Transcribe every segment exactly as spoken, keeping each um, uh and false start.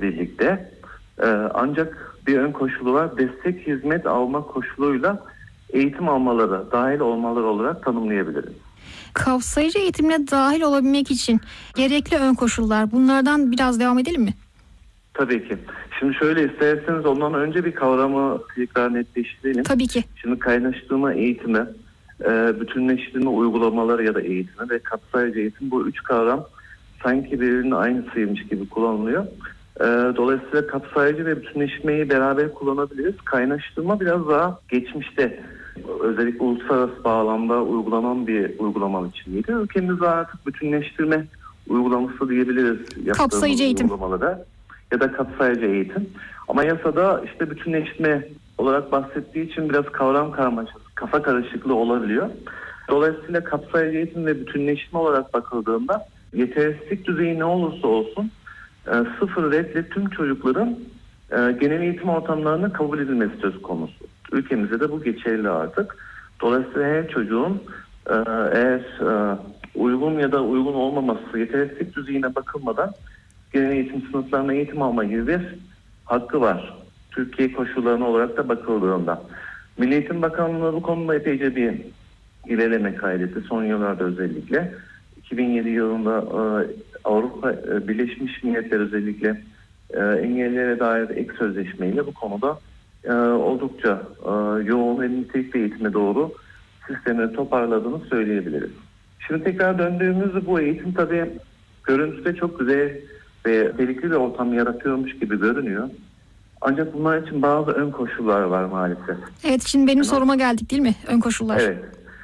birlikte. Ee, ancak bir ön koşulu var. Destek hizmet alma koşuluyla eğitim almaları, dahil olmaları olarak tanımlayabiliriz. Kapsayıcı eğitimine dahil olabilmek için gerekli ön koşullar, bunlardan biraz devam edelim mi? Tabii ki. Şimdi şöyle, isterseniz ondan önce bir kavramı tekrar netleştirelim. Tabii ki. Şimdi kaynaştırma eğitimi, e, bütünleştirme uygulamaları ya da eğitimi ve kapsayıcı eğitim, bu üç kavram sanki birbirinin aynısıymış gibi kullanılıyor. E, dolayısıyla kapsayıcı ve bütünleşmeyi beraber kullanabiliriz. Kaynaştırma biraz daha geçmişte, özellikle uluslararası bağlamda uygulanan bir uygulama biçimiydi. Ülkemizde artık bütünleştirme uygulaması diyebiliriz. Kapsayıcı eğitim. Uygulamalara ya da kapsayıcı eğitim. Ama yasada işte bütünleşme olarak bahsettiği için biraz kavram karmaşası, kafa karışıklığı olabiliyor. Dolayısıyla kapsayıcı eğitim ve bütünleşme olarak bakıldığında yetersizlik düzeyi ne olursa olsun e, sıfır redle tüm çocukların e, genel eğitim ortamlarına kabul edilmesi söz konusu. Ülkemizde de bu geçerli artık. Dolayısıyla her çocuğun e, eğer e, uygun ya da uygun olmaması, yetersizlik düzeyine bakılmadan genel eğitim sınıflarına eğitim alma gibi bir hakkı var. Türkiye koşullarına olarak da bakıldığında. Milli Eğitim Bakanlığı bu konuda epeyce bir ilerleme kaydetti. Son yıllarda özellikle. iki bin yedi yılında e, Avrupa e, Birleşmiş Milletler özellikle e, engellilere dair ek sözleşmeyle bu konuda e, oldukça e, yoğun ve nitelikli eğitime doğru sistemi toparladığını söyleyebiliriz. Şimdi tekrar döndüğümüzde bu eğitim tabii görüntüde çok güzel ve tehlikeli bir ortam yaratıyormuş gibi görünüyor. Ancak bunlar için bazı ön koşullar var maalesef. Evet, şimdi benim yani, soruma geldik değil mi? Ön koşullar. Evet.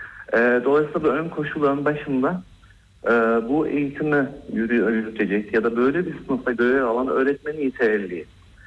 E, dolayısıyla bu ön koşulların başında e, bu eğitimi yürütecek ya da böyle bir sınıfta görev alan öğretmenin yeterliliği.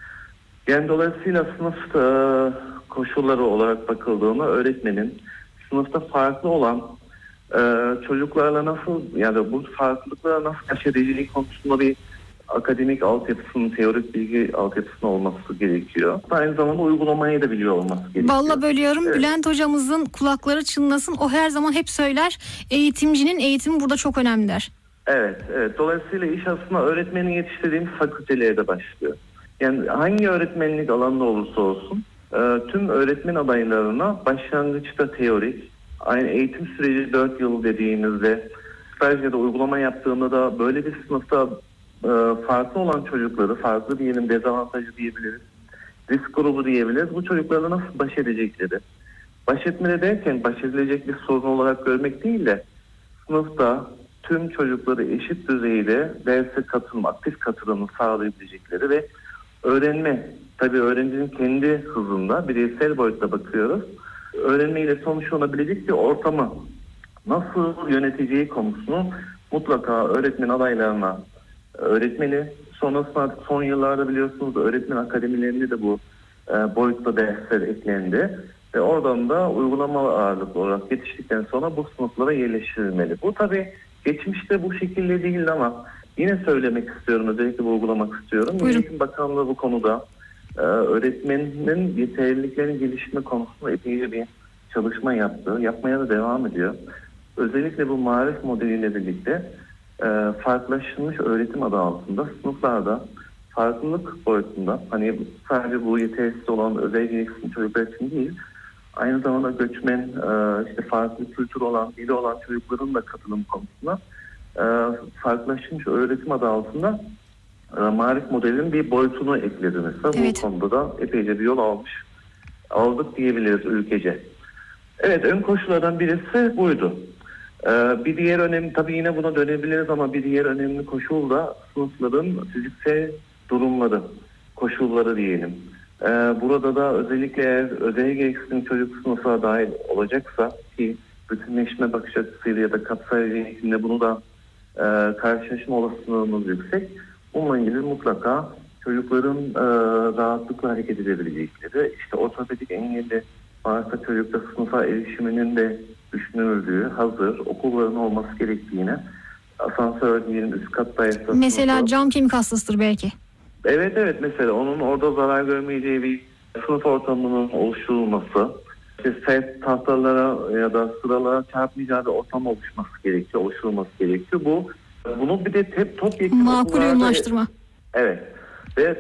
Yani dolayısıyla sınıf e, koşulları olarak bakıldığında öğretmenin sınıfta farklı olan e, çocuklarla nasıl, yani bu farklılıklara nasıl baş edeceği konusunda bir akademik altyapısının, teorik bilgi altyapısının olması gerekiyor. Aynı zamanda uygulamayı da biliyor olması gerekiyor. Vallahi bölüyorum. Evet. Bülent hocamızın kulakları çınlasın. O her zaman hep söyler. Eğitimcinin eğitimi burada çok önemli der. Evet, evet. Dolayısıyla iş aslında öğretmeni yetiştirdiğimiz fakültelerde başlıyor. Yani hangi öğretmenlik alanında olursa olsun e, tüm öğretmen adaylarına başlangıçta teorik, aynı eğitim süreci dört yıl dediğimizde staj ya da uygulama yaptığında da böyle bir sınıfta e, farklı olan çocukları, farklı diyelim dezavantajı diyebiliriz, risk grubu diyebiliriz. Bu çocuklarla nasıl baş edecekleri, baş etmeli derken baş edilecek bir sorun olarak görmek değil de sınıfta tüm çocukları eşit düzeyde derse katılma, aktif katılımı sağlayabilecekleri ve öğrenme, tabii öğrencinin kendi hızında bireysel boyutta bakıyoruz. Öğrenmeyle sonuçlanabilecek bir ortamı nasıl yöneteceği konusunu mutlaka öğretmen adaylarına öğretmeli. Sonrasında artık son yıllarda biliyorsunuz öğretmen akademilerinde de bu e, boyutta dersler eklendi. Ve oradan da uygulama ağırlıklı olarak yetiştikten sonra bu sınıflara yerleştirilmeli. Bu tabii geçmişte bu şekilde değildi ama yine söylemek istiyorum, özellikle vurgulamak istiyorum. Milli Eğitim Bakanlığı bu konuda e, öğretmenin yeterliliklerini geliştirme konusunda epeyce bir çalışma yaptı. Yapmaya da devam ediyor. Özellikle bu marif modeliyle birlikte e, farklılaştırılmış öğretim adı altında sınıflarda farklılık boyutunda, hani sadece bu yetersiz olan özel gereksinimli çocuklar için değil, aynı zamanda göçmen, e, işte farklı kültür olan, dili olan çocukların da katılım konusunda e, farklılaştırmış öğretim adı altında e, marif modelinin bir boyutunu ekledi mesela. Evet. Bu konuda da epeyce bir yol almış, aldık diyebiliriz ülkece. Evet, ön koşullardan birisi buydu. Ee, bir diğer önemli, tabii yine buna dönebiliriz ama bir diğer önemli koşul da sınıfların fiziksel durumları, koşulları diyelim. Ee, burada da özellikle eğer özel gereksinim çocuk sınıfa dahil olacaksa ki bütünleşme bakış açısıyla ya da kapsayıcı eğitimde bunu da e, karşılaşma olasılığımız yüksek. Bununla ilgili mutlaka çocukların e, rahatlıkla hareket edebilecekleri, işte ortopedik engelli varsa çocukta sınıfa erişiminin de düşünüldüğü, hazır okulların olması gerektiğine, asansör diyelim üst kattaysa mesela sınıfa, cam kemik hastasıdır belki. Evet evet mesela onun orada zarar görmeyeceği bir sınıf ortamının oluşturulması, işte sert tahtalara ya da sıralara çarpmayacağı bir ortam oluşması gerekiyor, oluşturulması gerekiyor. Bu bunu bir de hep topyekun makul uyumlaştırma. Evet.